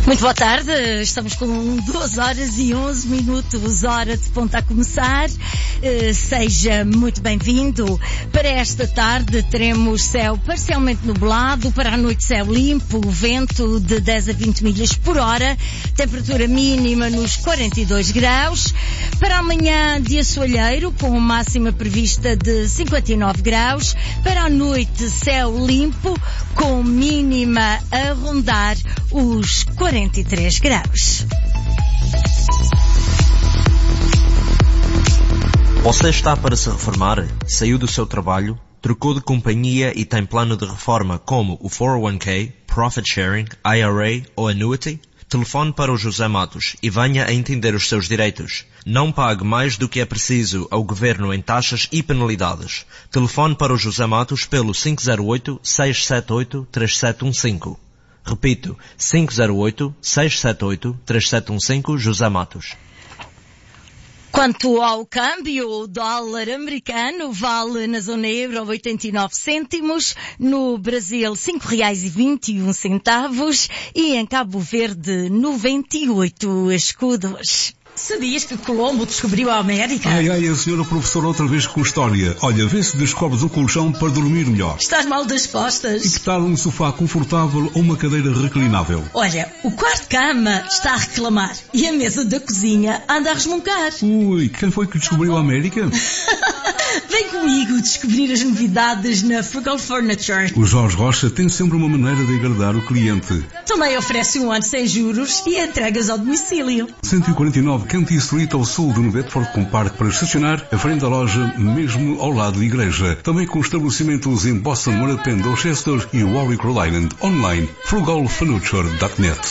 Muito boa tarde, estamos com 2 horas e 11 minutos, hora de ponta a começar. Seja muito bem-vindo. Para esta tarde teremos céu parcialmente nublado, para a noite céu limpo, vento de 10 a 20 milhas por hora, temperatura mínima nos 42 graus. Para amanhã, dia soalheiro, com máxima prevista de 59 graus. Para a noite, céu limpo, com mínima a rondar os 43 graus. Você está para se reformar? Saiu do seu trabalho? Trocou de companhia e tem plano de reforma como o 401k, Profit Sharing, IRA ou Annuity? Telefone para o José Matos e venha a entender os seus direitos. Não pague mais do que é preciso ao Governo em taxas e penalidades. Telefone para o José Matos pelo 508-678-3715. Repito, 508-678-3715, José Matos. Quanto ao câmbio, o dólar americano vale na zona euro 89 cêntimos, no Brasil R$5,21 e em Cabo Verde 98 escudos. Sabias que Colombo descobriu a América? Ai, a senhora professora outra vez com história. Olha, vê se descobres um colchão para dormir melhor. Estás mal das costas? E que tal um sofá confortável ou uma cadeira reclinável? Olha, o quarto-cama está a reclamar e a mesa da cozinha anda a resmungar. Ui, quem foi que descobriu a América? Vem comigo descobrir as novidades na Frugal Furniture. O Jorge Rocha tem sempre uma maneira de agradar o cliente. Também oferece 1 ano sem juros e entregas ao domicílio. 149 Canty Street ao sul de New Bedford, com parque para estacionar, à frente da loja, mesmo ao lado da igreja. Também com estabelecimentos em Boston, Morapen, Dorchester e Warwick, Rhode Island. Online, frugalfurniture.net.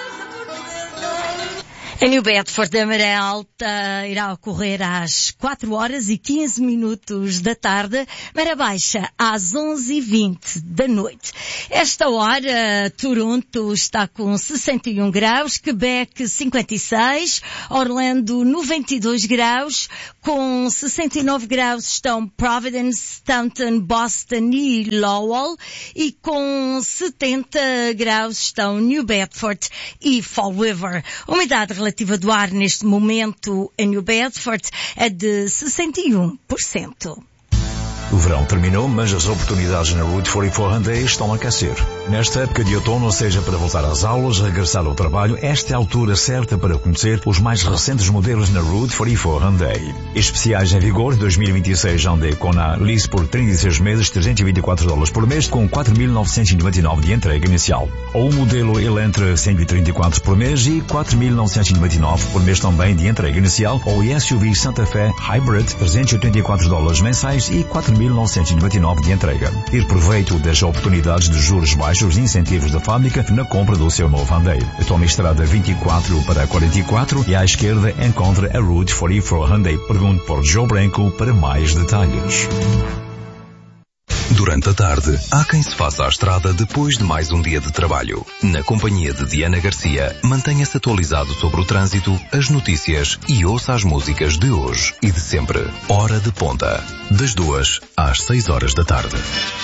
Em New Bedford, a maré alta irá ocorrer às 4 horas e 15 minutos da tarde, maré baixa às 11h20 da noite. Esta hora, Toronto está com 61 graus, Quebec 56, Orlando 92 graus, com 69 graus estão Providence, Stanton, Boston e Lowell, e com 70 graus estão New Bedford e Fall River. Umidade relativa do ar neste momento em New Bedford é de 61%. O verão terminou, mas as oportunidades na Route 44 Hyundai estão a aquecer. Nesta época de outono, seja para voltar às aulas, regressar ao trabalho, esta é a altura certa para conhecer os mais recentes modelos na Route 44 Hyundai. Especiais em vigor 2026 Hyundai Kona Lease por 36 meses, $324 por mês, com 4.999 de entrega inicial. Ou o modelo Elantra 134 por mês e 4.999 por mês também de entrega inicial, ou o SUV Santa Fe Hybrid $384 mensais e 4.999 de entrega. Ter proveito das oportunidades de juros baixos e incentivos da fábrica na compra do seu novo Hyundai. Tome a estrada 24 para 44 e à esquerda encontra a Route 44 Hyundai. Pergunte por Joe Branco para mais detalhes. Durante a tarde, há quem se faça à estrada depois de mais um dia de trabalho. Na companhia de Diana Garcia, mantenha-se atualizado sobre o trânsito, as notícias e ouça as músicas de hoje e de sempre. Hora de Ponta, das 2 às 6 horas da tarde.